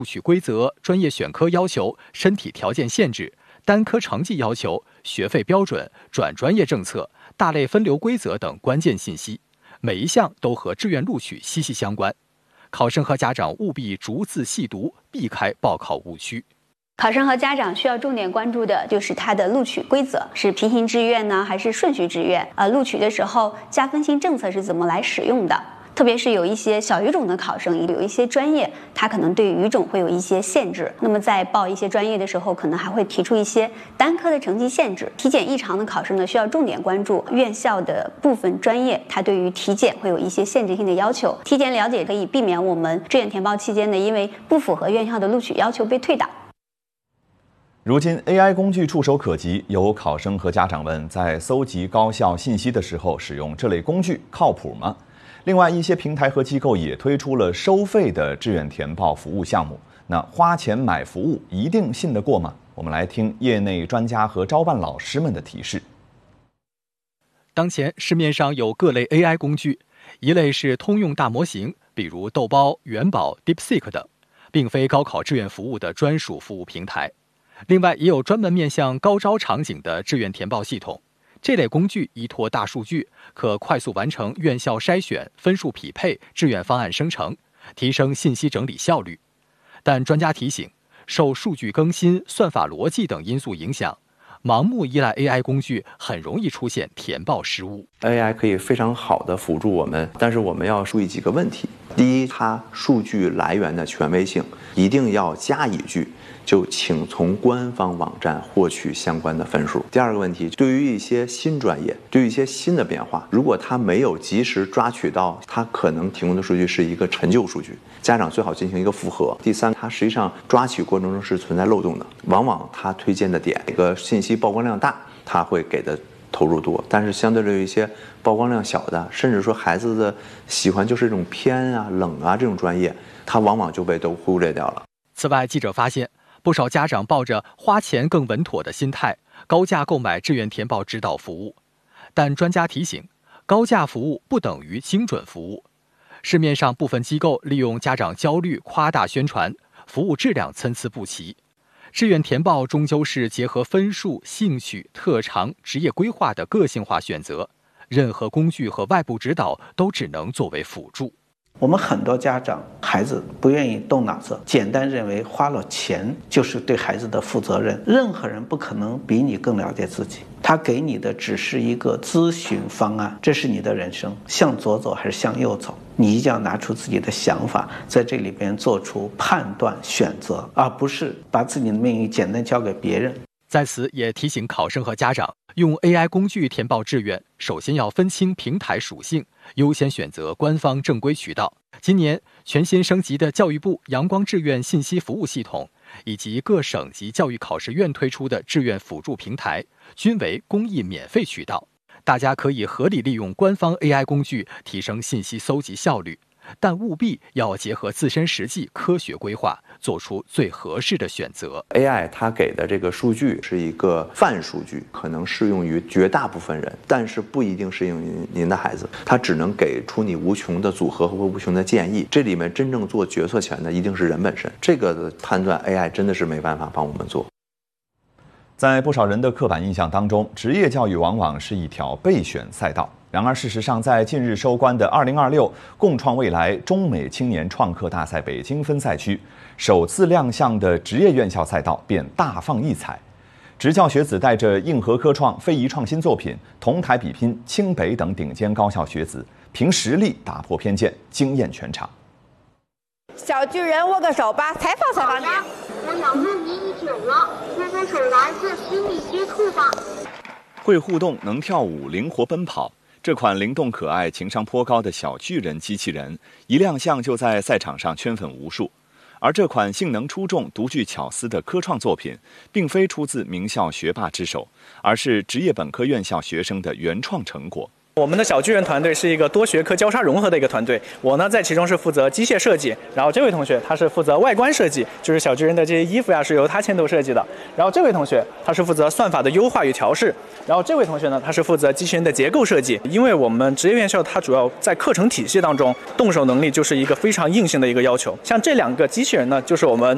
录取规则、专业选科要求、身体条件限制、单科成绩要求、学费标准、转专业政策、大类分流规则等关键信息，每一项都和志愿录取息息相关。考生和家长务必逐字细读，避开报考误区。 考生和家长需要重点关注的就是它的录取规则，是平行志愿呢，还是顺序志愿？录取的时候加分性政策是怎么来使用的？特别是有一些小语种的考生，有一些专业它可能对语种会有一些限制，那么在报一些专业的时候，可能还会提出一些单科的成绩限制。体检异常的考生呢，需要重点关注院校的部分专业，它对于体检会有一些限制性的要求。提前了解可以避免我们志愿填报期间呢，因为不符合院校的录取要求被退档。 如今 AI 工具触手可及，有考生和家长问，在搜集高校信息的时候使用这类工具靠谱吗？另外，一些平台和机构也推出了收费的志愿填报服务项目。那花钱买服务一定信得过吗？我们来听业内专家和招办老师们的提示。 当前市面上有各类 AI 工具，一类是通用大模型，比如豆包、元宝、DeepSeek 等，并非高考志愿服务的专属服务平台。另外，也有专门面向高招场景的志愿填报系统。这类工具依托大数据，可快速完成院校筛选、分数匹配、志愿方案生成，提升信息整理效率。但专家提醒，受数据更新、算法逻辑等因素影响，盲目依赖 AI 工具很容易出现填报失误。 AI 可以非常好的辅助我们，但是我们要注意几个问题。第一，它数据来源的权威性一定要加一句，就请从官方网站获取相关的分数。第二个问题，对于一些新专业，对于一些新的变化，如果它没有及时抓取到它可能提供的数据是一个陈旧数据，家长最好进行一个复核。第三，它实际上抓取过程中是存在漏洞的，往往它推荐的点这个信息曝光量大，它会给的投入多，但是相对于一些曝光量小的，甚至说孩子的喜欢就是这种偏啊、冷啊这种专业，它往往就被都忽略掉了。 此外，记者发现，不少家长抱着花钱更稳妥的心态，高价购买志愿填报指导服务。但专家提醒，高价服务不等于精准服务。市面上部分机构利用家长焦虑夸大宣传，服务质量参差不齐。志愿填报终究是结合分数、兴趣、特长、职业规划的个性化选择，任何工具和外部指导都只能作为辅助。 我们很多家长孩子不愿意动脑子，简单认为花了钱就是对孩子的负责任。任何人不可能比你更了解自己，他给你的只是一个咨询方案，这是你的人生，向左走还是向右走，你一定要拿出自己的想法，在这里边做出判断选择，而不是把自己的命运简单交给别人。 在此也提醒考生和家长，用 AI 工具填报志愿，首先要分清平台属性，优先选择官方正规渠道。今年全新升级的教育部阳光志愿信息服务系统，以及各省级教育考试院推出的志愿辅助平台，均为公益免费渠道。大家可以合理利用官方 AI 工具，提升信息搜集效率，但务必要结合自身实际，科学规划，做出最合适的选择。 AI 它给的这个数据是一个泛数据，可能适用于绝大部分人，但是不一定适用于您的孩子，它只能给出你无穷的组合和无穷的建议。这里面真正做决策权的一定是人本身，这个的判断 AI 真的是没办法帮我们做。 在不少人的刻板印象当中，职业教育往往是一条备选赛道。然而，事实上，在近日收官的2026共创未来中美青年创客大赛北京分赛区，首次亮相的职业院校赛道便大放异彩。职教学子带着硬核科创、非遗创新作品，同台比拼清北等顶尖高校学子，凭实力打破偏见，惊艳全场。 小巨人握个手吧，采访你。 我想问你已久了，握握手来自亲密接触吧。 会互动、能跳舞、灵活奔跑，这款灵动可爱、情商颇高的小巨人机器人，一亮相就在赛场上圈粉无数。而这款性能出众、独具巧思的科创作品，并非出自名校学霸之手，而是职业本科院校学生的原创成果。 我们的小巨人团队是一个多学科交叉融合的一个团队，我呢在其中是负责机械设计，然后这位同学他是负责外观设计，就是小巨人的这些衣服呀是由他牵头设计的，然后这位同学他是负责算法的优化与调试，然后这位同学呢他是负责机器人的结构设计。因为我们职业院校它主要在课程体系当中，动手能力就是一个非常硬性的一个要求，像这两个机器人呢就是我们